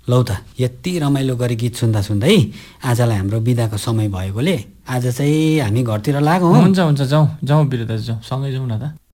लौ त यति रमाइलो गरी गीत सुन्दा सुन्दै आजलाई हाम्रो बिदाको समय भएकोले आज चाहिँ हामी घरतिर लागौँ। हुन्छ जाउँ बिरु दाजु, जाउँ सँगै जाउँ न त।